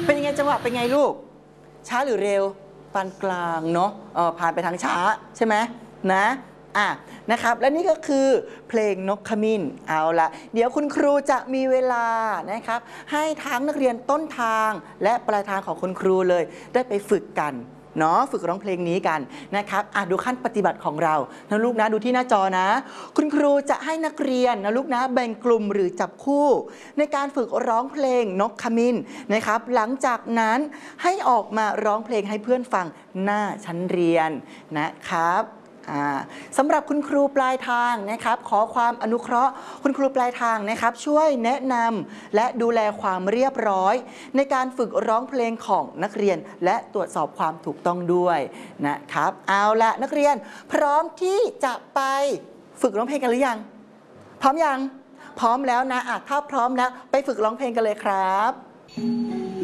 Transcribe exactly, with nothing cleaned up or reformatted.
เป็นยังไงจังหวะเป็นไงลูกช้าหรือเร็วปานกลางเนาะผ่านไปทางช้าใช่ไหมนะอ่ะนะครับและนี่ก็คือเพลงนกขมิ้นเอาละเดี๋ยวคุณครูจะมีเวลานะครับให้ทั้งนักเรียนต้นทางและปลายทางของคุณครูเลยได้ไปฝึกกันเนาะฝึกร้องเพลงนี้กันนะครับอ่ะดูขั้นปฏิบัติของเรานะลูกนะดูที่หน้าจอนะคุณครูจะให้นักเรียนนะลูกนะแบ่งกลุ่มหรือจับคู่ในการฝึกร้องเพลงนกขมิ้นนะครับหลังจากนั้นให้ออกมาร้องเพลงให้เพื่อนฟังหน้าชั้นเรียนนะครับสำหรับคุณครูปลายทางนะครับขอความอนุเคราะห์คุณครูปลายทางนะครับช่วยแนะนำและดูแลความเรียบร้อยในการฝึกร้องเพลงของนักเรียนและตรวจสอบความถูกต้องด้วยนะครับเอาละนักเรียนพร้อมที่จะไปฝึกร้องเพลงกันหรือยังพร้อมยังพร้อมแล้วนะอ่ะถ้าพร้อมแล้วไปฝึกร้องเพลงกันเลยครับ